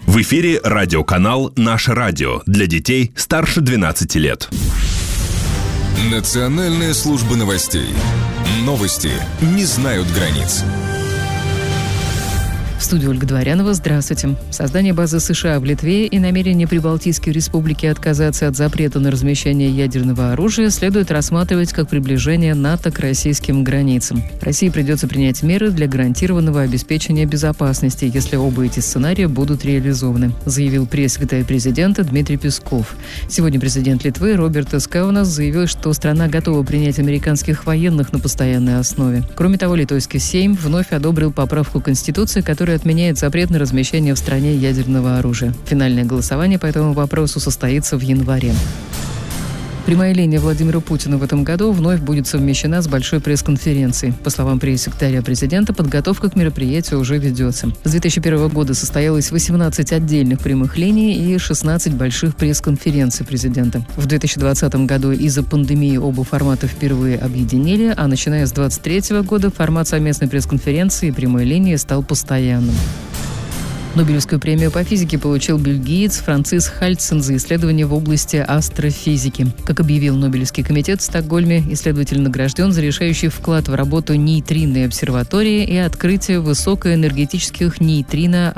В эфире радиоканал «Наше радио» для детей старше 12 лет. Национальная служба новостей. Новости не знают границ. В студии Ольга Дворянова. Здравствуйте. Создание базы США в Литве и намерение Прибалтийской республики отказаться от запрета на размещение ядерного оружия следует рассматривать как приближение НАТО к российским границам. России придется принять меры для гарантированного обеспечения безопасности, если оба эти сценария будут реализованы, заявил пресс-секретарь президента Дмитрий Песков. Сегодня президент Литвы Робертас Каунас заявил, что страна готова принять американских военных на постоянной основе. Кроме того, литовский Сейм вновь одобрил поправку Конституции, которая отменяет запрет на размещение в стране ядерного оружия. Финальное голосование по этому вопросу состоится в январе. Прямая линия Владимира Путина в этом году вновь будет совмещена с большой пресс-конференцией. По словам пресс-секретаря президента, подготовка к мероприятию уже ведется. С 2001 года состоялось 18 отдельных прямых линий и 16 больших пресс-конференций президента. В 2020 году из-за пандемии оба формата впервые объединили, а начиная с 2023 года формат совместной пресс-конференции и прямой линии стал постоянным. Нобелевскую премию по физике получил бельгиец Францис Хальцен за исследования в области астрофизики. Как объявил Нобелевский комитет в Стокгольме, исследователь награжден за решающий вклад в работу нейтринной обсерватории и открытие высокоэнергетических нейтрино